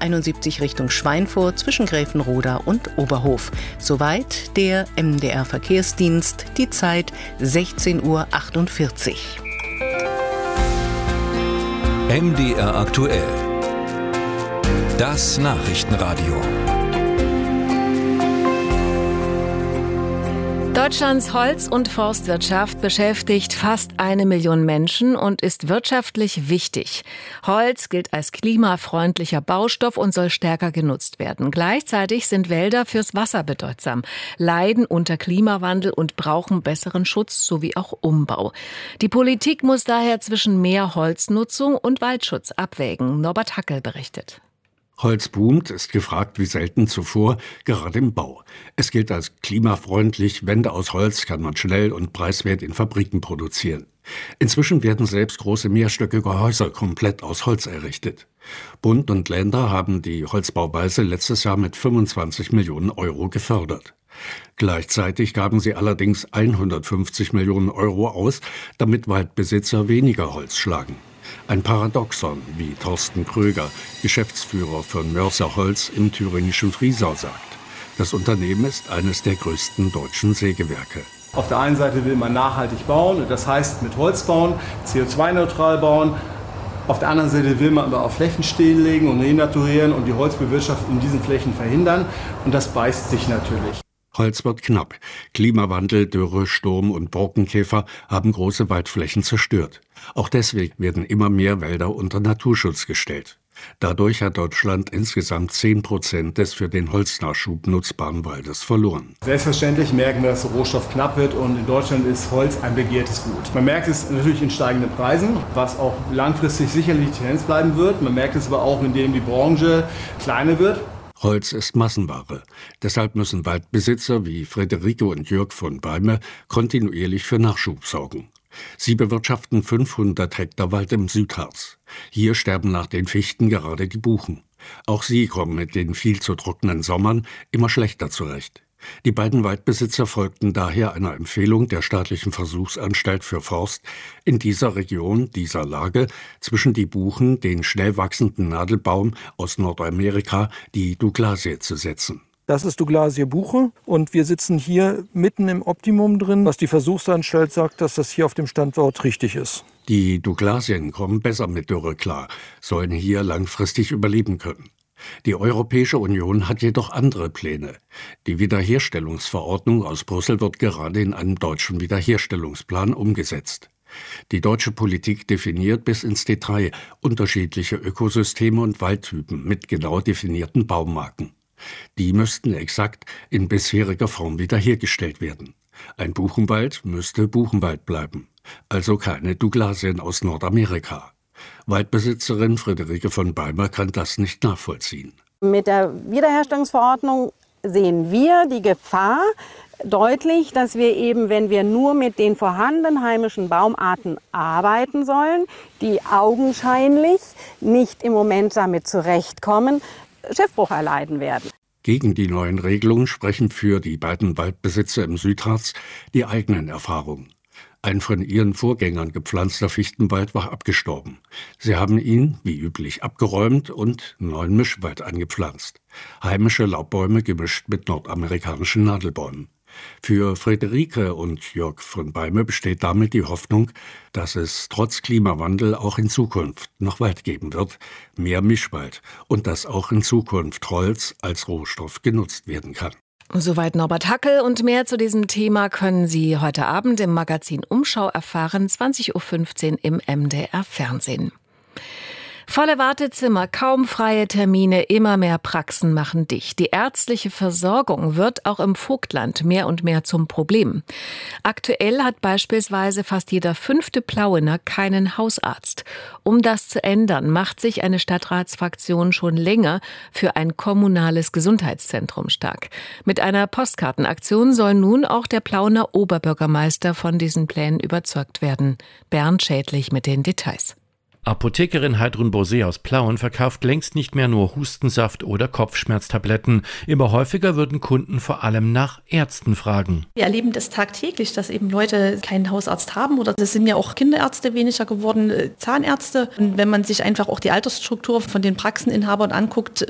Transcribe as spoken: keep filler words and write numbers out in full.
einundsiebzig Richtung Schweinfurt zwischen Gräfenroda und Oberhof. Soweit der M D R-Verkehrsdienst. Die Zeit sechzehn Uhr achtundvierzig. M D R aktuell. Das Nachrichtenradio. Deutschlands Holz- und Forstwirtschaft beschäftigt fast eine Million Menschen und ist wirtschaftlich wichtig. Holz gilt als klimafreundlicher Baustoff und soll stärker genutzt werden. Gleichzeitig sind Wälder fürs Wasser bedeutsam, leiden unter Klimawandel und brauchen besseren Schutz sowie auch Umbau. Die Politik muss daher zwischen mehr Holznutzung und Waldschutz abwägen. Norbert Hackel berichtet. Holz boomt, ist gefragt wie selten zuvor, gerade im Bau. Es gilt als klimafreundlich, Wände aus Holz kann man schnell und preiswert in Fabriken produzieren. Inzwischen werden selbst große mehrstöckige Häuser komplett aus Holz errichtet. Bund und Länder haben die Holzbauweise letztes Jahr mit fünfundzwanzig Millionen Euro gefördert. Gleichzeitig gaben sie allerdings hundertfünfzig Millionen Euro aus, damit Waldbesitzer weniger Holz schlagen. Ein Paradoxon, wie Thorsten Kröger, Geschäftsführer von Mörser Holz im thüringischen Friesau, sagt. Das Unternehmen ist eines der größten deutschen Sägewerke. Auf der einen Seite will man nachhaltig bauen, das heißt mit Holz bauen, C O zwei neutral bauen. Auf der anderen Seite will man aber auch Flächen stilllegen und renaturieren und die Holzbewirtschaftung in diesen Flächen verhindern. Und das beißt sich natürlich. Holz wird knapp. Klimawandel, Dürre, Sturm und Borkenkäfer haben große Waldflächen zerstört. Auch deswegen werden immer mehr Wälder unter Naturschutz gestellt. Dadurch hat Deutschland insgesamt zehn Prozent des für den Holznachschub nutzbaren Waldes verloren. Selbstverständlich merken wir, dass der Rohstoff knapp wird und in Deutschland ist Holz ein begehrtes Gut. Man merkt es natürlich in steigenden Preisen, was auch langfristig sicherlich die Tendenz bleiben wird. Man merkt es aber auch, indem die Branche kleiner wird. Holz ist Massenware. Deshalb müssen Waldbesitzer wie Friederike und Jörg von Beime kontinuierlich für Nachschub sorgen. Sie bewirtschaften fünfhundert Hektar Wald im Südharz. Hier sterben nach den Fichten gerade die Buchen. Auch sie kommen mit den viel zu trockenen Sommern immer schlechter zurecht. Die beiden Waldbesitzer folgten daher einer Empfehlung der Staatlichen Versuchsanstalt für Forst, in dieser Region, dieser Lage, zwischen die Buchen, den schnell wachsenden Nadelbaum aus Nordamerika, die Douglasie zu setzen. Das ist Douglasie Buche und wir sitzen hier mitten im Optimum drin, was die Versuchsanstalt sagt, dass das hier auf dem Standort richtig ist. Die Douglasien kommen besser mit Dürre klar, sollen hier langfristig überleben können. Die Europäische Union hat jedoch andere Pläne. Die Wiederherstellungsverordnung aus Brüssel wird gerade in einem deutschen Wiederherstellungsplan umgesetzt. Die deutsche Politik definiert bis ins Detail unterschiedliche Ökosysteme und Waldtypen mit genau definierten Baumarken. Die müssten exakt in bisheriger Form wiederhergestellt werden. Ein Buchenwald müsste Buchenwald bleiben, also keine Douglasien aus Nordamerika. Waldbesitzerin Friederike von Beimer kann das nicht nachvollziehen. Mit der Wiederherstellungsverordnung sehen wir die Gefahr deutlich, dass wir eben, wenn wir nur mit den vorhandenen heimischen Baumarten arbeiten sollen, die augenscheinlich nicht im Moment damit zurechtkommen, Schiffbruch erleiden werden. Gegen die neuen Regelungen sprechen für die beiden Waldbesitzer im Südharz die eigenen Erfahrungen. Ein von ihren Vorgängern gepflanzter Fichtenwald war abgestorben. Sie haben ihn, wie üblich, abgeräumt und neuen Mischwald angepflanzt. Heimische Laubbäume gemischt mit nordamerikanischen Nadelbäumen. Für Friederike und Jörg von Beime besteht damit die Hoffnung, dass es trotz Klimawandel auch in Zukunft noch Wald geben wird, mehr Mischwald, und dass auch in Zukunft Holz als Rohstoff genutzt werden kann. Soweit Norbert Hackel, und mehr zu diesem Thema können Sie heute Abend im Magazin Umschau erfahren, zwanzig Uhr fünfzehn im M D R Fernsehen. Volle Wartezimmer, kaum freie Termine, immer mehr Praxen machen dicht. Die ärztliche Versorgung wird auch im Vogtland mehr und mehr zum Problem. Aktuell hat beispielsweise fast jeder fünfte Plauener keinen Hausarzt. Um das zu ändern, macht sich eine Stadtratsfraktion schon länger für ein kommunales Gesundheitszentrum stark. Mit einer Postkartenaktion soll nun auch der Plauener Oberbürgermeister von diesen Plänen überzeugt werden. Bernd Schädlich mit den Details. Apothekerin Heidrun Bosé aus Plauen verkauft längst nicht mehr nur Hustensaft oder Kopfschmerztabletten. Immer häufiger würden Kunden vor allem nach Ärzten fragen. Wir erleben das tagtäglich, dass eben Leute keinen Hausarzt haben, oder es sind ja auch Kinderärzte weniger geworden, Zahnärzte. Und wenn man sich einfach auch die Altersstruktur von den Praxeninhabern anguckt,